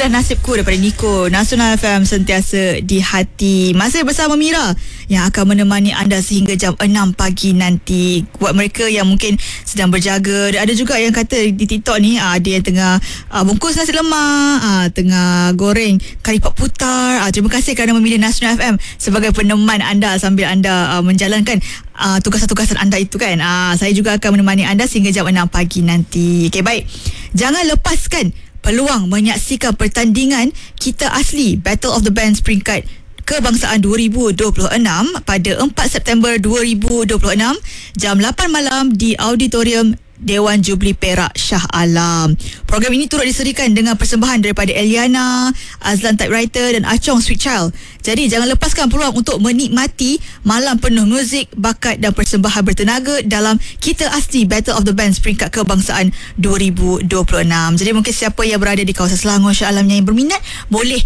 Inilah Nasibku daripada Nico. Nasional FM, sentiasa di hati. Masih bersama Mira yang akan menemani anda sehingga jam 6 pagi nanti. Buat mereka yang mungkin sedang berjaga, ada juga yang kata di TikTok ni ada yang tengah bungkus nasi lemak, tengah goreng kari pap putar. Terima kasih kerana memilih Nasional FM sebagai peneman anda sambil anda menjalankan tugasan-tugasan anda itu kan. Saya juga akan menemani anda sehingga jam 6 pagi nanti. Okey, baik. Jangan lepaskan peluang menyaksikan pertandingan Kita Asli Battle of the Bands peringkat Kebangsaan 2026 pada 4 September 2026 jam 8 malam di Auditorium Dewan Jubli Perak Shah Alam. Program ini turut diserikan dengan persembahan daripada Eliana, Azlan Typewriter dan Achong Sweet Child. Jadi jangan lepaskan peluang untuk menikmati malam penuh muzik, bakat dan persembahan bertenaga dalam Kita Asli Battle of the Bands peringkat Kebangsaan 2026. Jadi mungkin siapa yang berada di kawasan Selangor Shah Alam yang berminat boleh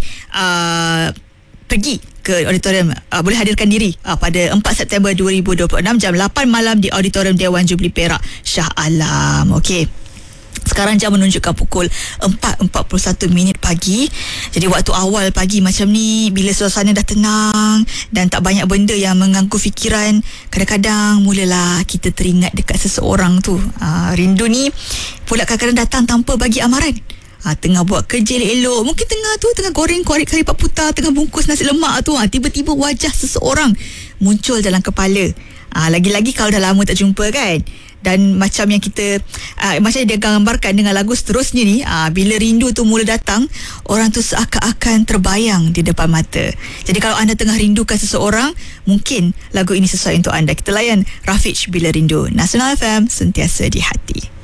pergi ke auditorium, boleh hadirkan diri pada 4 September 2026 jam 8 malam di Auditorium Dewan Jubli Perak Shah Alam. Okey. Sekarang jam menunjukkan pukul 4.41 pagi. Jadi waktu awal pagi macam ni, bila suasana dah tenang dan tak banyak benda yang mengganggu fikiran, kadang-kadang mulalah kita teringat dekat seseorang tu. Rindu ni pula kadang-kadang datang tanpa bagi amaran. Tengah buat kerja elok-elok, mungkin tengah goreng kari pap putar, tengah bungkus nasi lemak tu, tiba-tiba wajah seseorang muncul dalam kepala. Lagi-lagi kalau dah lama tak jumpa kan. Dan macam yang kita macam yang dia gambarkan dengan lagu seterusnya ni, bila rindu tu mula datang, orang tu seakan-akan terbayang di depan mata. Jadi kalau anda tengah rindukan seseorang, mungkin lagu ini sesuai untuk anda. Kita layan Rafiq Bila Rindu. Nasional FM, sentiasa di hati.